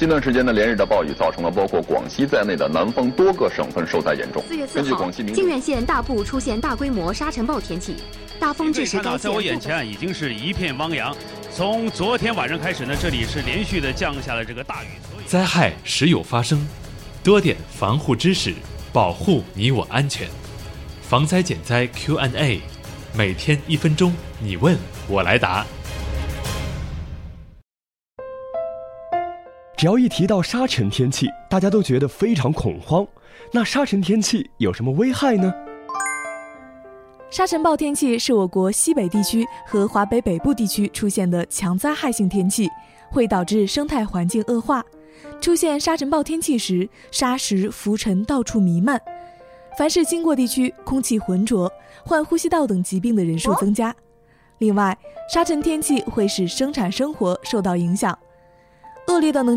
近段时间的连日的暴雨造成了包括广西在内的南方多个省份受灾严重。 4月4号，靖远县大部出现大规模沙尘暴天气，大风致使该县。 在我眼前已经是一片汪洋。从昨天晚上开始呢，这里是连续的降下了这个大雨。 灾害时有发生，多点防护知识，保护你我安全。防灾减灾 Q&A， 每天1分钟，你问我来答。 只要一提到沙尘天气，大家都觉得非常恐慌。那沙尘天气有什么危害呢？ 沙尘暴天气是我国西北地区和华北北部地区出现的强灾害性天气，会导致生态环境恶化。出现沙尘暴天气时，沙石浮尘到处弥漫，凡是经过地区空气浑浊，患呼吸道等疾病的人数增加。另外，沙尘天气会使生产生活受到影响，恶劣的能